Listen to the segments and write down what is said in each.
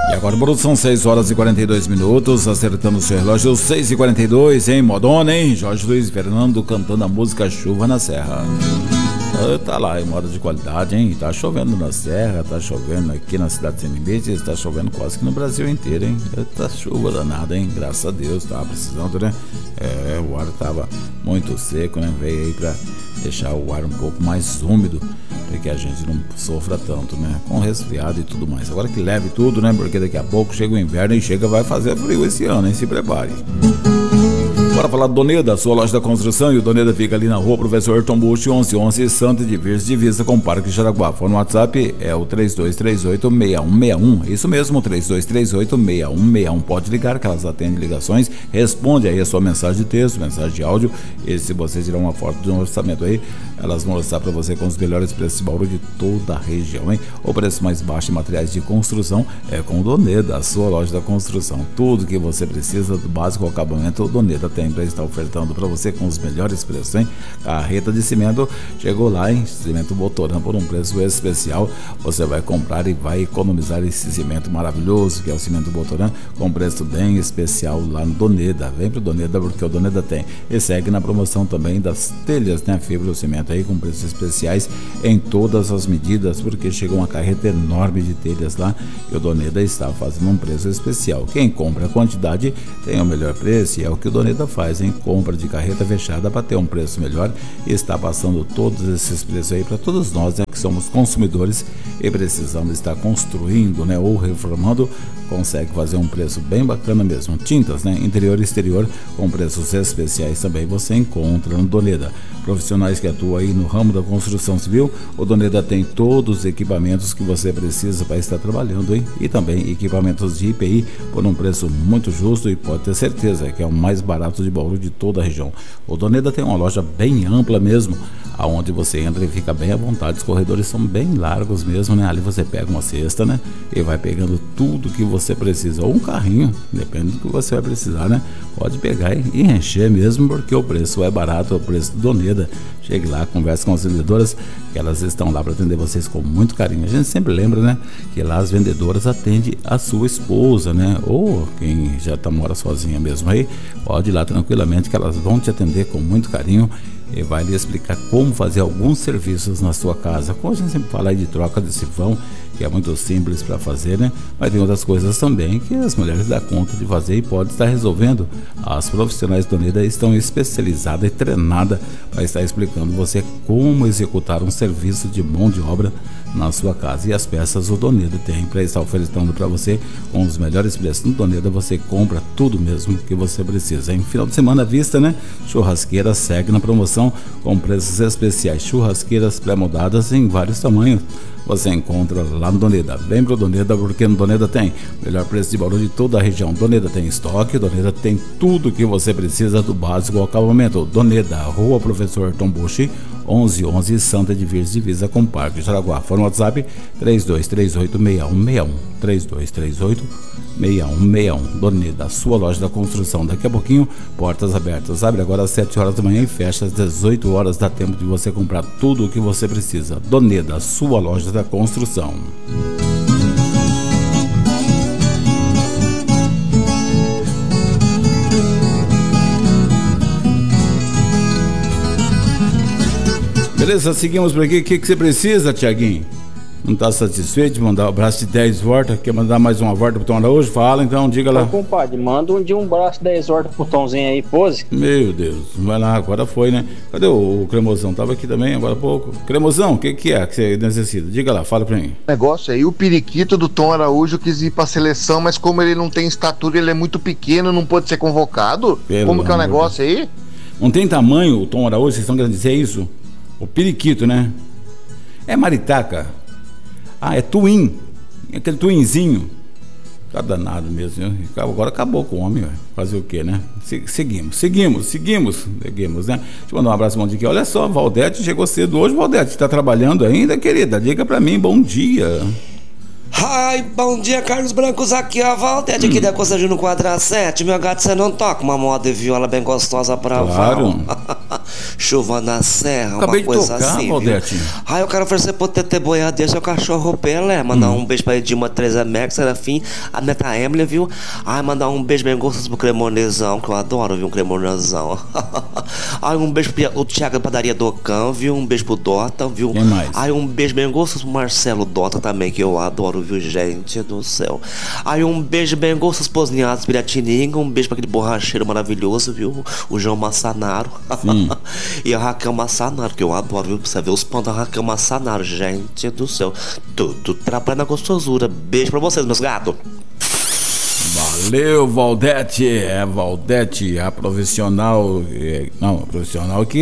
E agora, Bruno, são 6 horas e 42 minutos, acertando o seu relógio, 6h42, hein? Modona, hein? Jorge Luiz Fernando cantando a música Chuva na Serra. Tá lá, em moda de qualidade, hein? Tá chovendo na Serra, tá chovendo aqui na cidade Sem Limites, tá chovendo quase que no Brasil inteiro, hein? Tá chuva danada, hein? Graças a Deus, tava precisando, né? O ar tava muito seco, né? Veio aí pra deixar o ar um pouco mais úmido, para que a gente não sofra tanto, né? Com resfriado e tudo mais. Agora que leve tudo, né? Porque daqui a pouco chega o inverno e vai fazer frio esse ano, hein? Se prepare. Bora falar do Doneda, sua loja da construção, e o Doneda fica ali na rua Professor Ayrton Busch, 1111, Santa de Verde, divisa com o Parque Jaraguá. Fone no WhatsApp é o 3238-6161, isso mesmo, 3238-6161. Pode ligar que elas atendem ligações, responde aí a sua mensagem de texto, mensagem de áudio, e se você tirar uma foto de um orçamento aí, elas vão mostrar para você com os melhores preços de Bauru de toda a região, hein? O preço mais baixo em materiais de construção é com o Doneda, a sua loja da construção. Tudo que você precisa do básico ao acabamento, o Doneda tem para estar ofertando para você com os melhores preços, hein? Carreta de cimento chegou lá, hein? Cimento Botorã por um preço especial. Você vai comprar e vai economizar esse cimento maravilhoso que é o cimento Botorã, com preço bem especial lá no Doneda. Vem pro Doneda porque o Doneda tem. E segue na promoção também das telhas, né? Fibra do cimento aí com preços especiais em todas as medidas, porque chegou uma carreta enorme de telhas lá e o Doneda está fazendo um preço especial. Quem compra a quantidade tem o melhor preço, e é o que o Doneda faz, em compra de carreta fechada para ter um preço melhor, e está passando todos esses preços aí para todos nós, né, que somos consumidores e precisamos estar construindo, né, ou reformando. Consegue fazer um preço bem bacana mesmo. Tintas, né, interior e exterior com preços especiais também você encontra no Doneda. Profissionais que atuam aí no ramo da construção civil, o Doneda tem todos os equipamentos que você precisa para estar trabalhando, hein? E também equipamentos de IPI por um preço muito justo, e pode ter certeza que é o mais barato de Bauru de toda a região. O Doneda tem uma loja bem ampla mesmo, aonde você entra e fica bem à vontade. Os corredores são bem largos mesmo, né? Ali você pega uma cesta, né? E vai pegando tudo que você precisa, ou um carrinho, depende do que você vai precisar, né? Pode pegar e encher mesmo, porque o preço é barato, é o preço do Doneda. Chegue lá, converse com as vendedoras, que elas estão lá para atender vocês com muito carinho. A gente sempre lembra, né, que lá as vendedoras atendem a sua esposa, né, ou quem já mora sozinha mesmo aí, pode ir lá tranquilamente, que elas vão te atender com muito carinho e vai lhe explicar como fazer alguns serviços na sua casa. Como a gente sempre fala aí de troca de sifão, que é muito simples para fazer, né? Mas tem outras coisas também que as mulheres dão conta de fazer e pode estar resolvendo. As profissionais do Doneda estão especializadas e treinadas para estar explicando você como executar um serviço de mão de obra na sua casa. E as peças o Doneda tem para estar oferecendo para você com os melhores preços. No Doneda você compra tudo mesmo que você precisa. Em final de semana à vista, né? Churrasqueira segue na promoção com preços especiais. Churrasqueiras pré-moldadas em vários tamanhos você encontra lá no Doneda. Vem pro Doneda, porque no Doneda tem melhor preço de Bauru de toda a região. Doneda tem estoque, Doneda tem tudo que você precisa do básico ao acabamento. Doneda, Rua Professor Ayrton Busch, 1111, Santa de Verde, divisa com o Parque Jaraguá. Fone no WhatsApp 3238-6161, 3238-6161. Doneda, sua loja da construção. Daqui a pouquinho, portas abertas. Abre agora às 7 horas da manhã e fecha às 18 horas. Dá tempo de você comprar tudo o que você precisa. Doneda, sua loja da construção. Beleza, seguimos por aqui. O que você precisa, Tiaguinho? Não está satisfeito de mandar um abraço de 10 voltas? Quer mandar mais uma volta pro Tom Araújo? Fala então, diga lá. Ô, compadre, manda um braço de 10 voltas pro Tomzinho aí, pose. Meu Deus, vai lá, agora foi, né? Cadê o Cremosão? Tava aqui também agora há pouco. Cremosão, o que é que você necessita? Diga lá, fala pra mim. Negócio aí, o periquito do Tom Araújo quis ir pra seleção, mas como ele não tem estatura, ele é muito pequeno, não pode ser convocado? Como que é o negócio aí? Não tem tamanho o Tom Araújo, vocês estão querendo dizer isso? O periquito, né? É maritaca. Ah, é twin. Aquele twinzinho. Tá danado mesmo, né? Agora acabou com o homem, véio. Fazer o quê, né? Seguimos, né? Deixa eu mandar um abraço aqui. Olha só, Valdete chegou cedo hoje. Valdete, tá trabalhando ainda, querida? Diga pra mim, bom dia. Ai, bom dia, Carlos Brancos, aqui é a Valdete, aqui da Costa no Quadra 7. Meu gato, você não toca uma moda de viola bem gostosa pra claro. Chuva na serra, Acabei uma coisa de tocar, assim, Valdete. viu? Aí eu quero oferecer pro TT Boiadeiro, seu cachorro Pelé. Mandar um beijo pra Edilma Teresa Max, Serafim, a neta Emily, viu? Ai, mandar um beijo bem gostoso pro Cremonezão, que eu adoro, viu? Um Cremonezão. Ai, um beijo pro Thiago da Padaria Docão, viu? Um beijo pro Dota, viu? Quem mais? Ai, um beijo bem gostoso pro Marcelo Dota também, que eu adoro, viu, gente do céu. Aí um beijo bem gostoso pros ninhados Piratininga, um beijo pra aquele borracheiro maravilhoso, viu? O João Massanaro. E a Raquel Massanaro, que eu adoro, viu? Pra você ver os pão da Raquel Massanaro, gente do céu. Tudo trabalha na gostosura. Beijo pra vocês, meus gatos. Valeu, Valdete. É Valdete, a profissional. Não, a profissional que.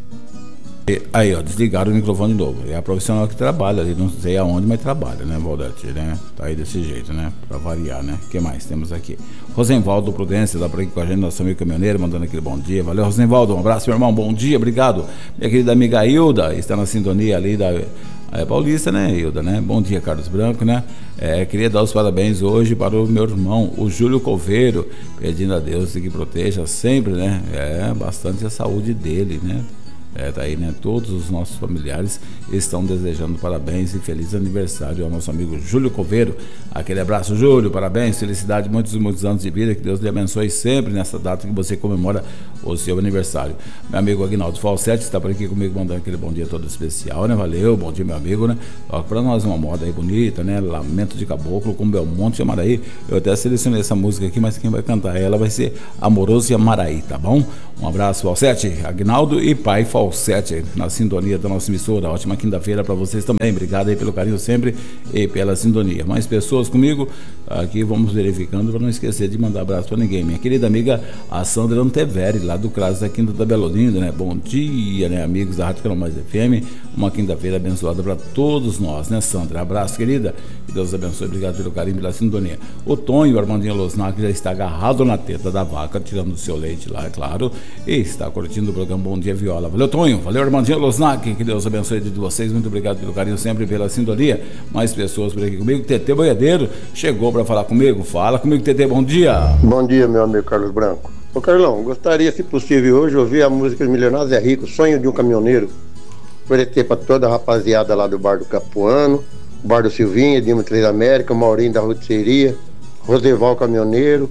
Aí, ó, desligaram o microfone de novo. É a profissional que trabalha ali, não sei aonde, mas trabalha, né, Valdete, né? Tá aí desse jeito, né? Pra variar, né? O que mais temos aqui? Rosenvaldo Prudência, tá por aqui com a gente, nosso amigo caminhoneiro, mandando aquele bom dia. Valeu, Rosenvaldo, um abraço, meu irmão, bom dia, obrigado. Minha querida amiga Hilda, está na sintonia ali da Paulista, né, Hilda, né? Bom dia, Carlos Branco, né? Queria dar os parabéns hoje para o meu irmão, o Júlio Coveiro, pedindo a Deus que proteja sempre, né? Bastante a saúde dele, né? Tá aí, né? Todos os nossos familiares estão desejando parabéns e feliz aniversário ao nosso amigo Júlio Coveiro. Aquele abraço, Júlio, parabéns, felicidade, muitos e muitos anos de vida, que Deus lhe abençoe sempre nessa data que você comemora o seu aniversário. Meu amigo Aguinaldo Falsetti está por aqui comigo, mandando aquele bom dia todo especial, né? Valeu, bom dia, meu amigo, né? Toca pra nós uma moda aí bonita, né? Lamento de Caboclo com Belmonte e Amaraí. Eu até selecionei essa música aqui, mas quem vai cantar ela vai ser Amoroso e Amaraí, tá bom? Um abraço, Falsetti, Aguinaldo e pai Falsetti, na sintonia da nossa emissora. Ótima quinta-feira para vocês também. Obrigado aí pelo carinho sempre e pela sintonia. Mais pessoas comigo aqui, vamos verificando para não esquecer de mandar abraço para ninguém. Minha querida amiga a Sandra Anteveri, lá do CRAS da Quinta da Bela Olinda, né? Bom dia, né, amigos da Rádio Canal Mais FM. Uma quinta-feira abençoada para todos nós, né, Sandra? Abraço, querida. Que Deus abençoe. Obrigado pelo carinho e pela sintonia. O Tonho, o Armandinho Losnac, já está agarrado na teta da vaca, tirando o seu leite lá, é claro. E está curtindo o programa Bom Dia Viola. Valeu, Tonho. Valeu, Armandinho Losnac. Que Deus abençoe de vocês. Muito obrigado pelo carinho sempre, pela sintonia. Mais pessoas por aqui comigo. TT Boiadeiro chegou para falar comigo. Fala comigo, TT. Bom dia. Bom dia, meu amigo Carlos Branco. Ô, Carlão, gostaria, se possível, hoje ouvir a música Milionários é Rico, Sonho de um Caminhoneiro. Oferecer para toda a rapaziada lá do Bar do Capuano, Bar do Silvinha, Edilma Três América, Maurinho da Rotisseria, Roseval Caminhoneiro,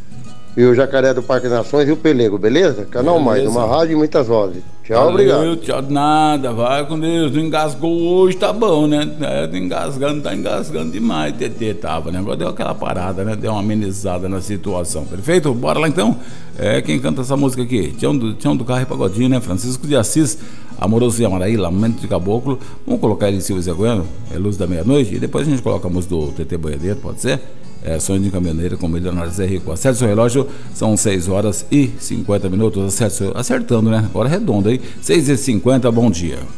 e o Jacaré do Parque Nações e o Pelego, beleza? Canal Mais, uma rádio e muitas vozes. Tchau, obrigado. Tchau, nada, vai com Deus. Tu engasgou hoje, tá bom, né? Tá engasgando demais. TT tava, né? Agora deu aquela parada, né? Deu uma amenizada na situação. Perfeito? Bora lá então. Quem canta essa música aqui? Tião do Carro e Pagodinho, né? Francisco de Assis, Amoroso e Amaraí, Lamento de Caboclo. Vamos colocar ele em Silvio Zé Bueno, Luz da Meia-Noite. E depois a gente coloca a música do TT Boiadeiro, pode ser? Sonho de Caminhoneiro com Milionários é Rico. Acerte seu relógio, são 6 horas e 50 minutos. Acertando, né? Hora redonda, hein? 6h50, bom dia.